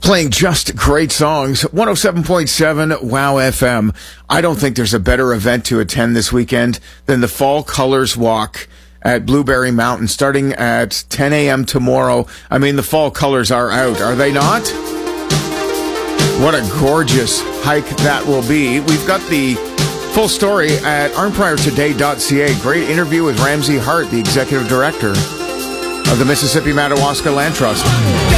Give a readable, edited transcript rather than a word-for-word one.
Playing just great songs. 107.7 Wow FM. I don't think there's a better event to attend this weekend than the Fall Colors Walk at Blueberry Mountain, starting at 10 a.m. tomorrow. I mean, the fall colors are out, are they not? What a gorgeous hike that will be. We've got the full story at arnpriortoday.ca. Great interview with Ramsey Hart, the executive director of the Mississippi Madawaska Land Trust.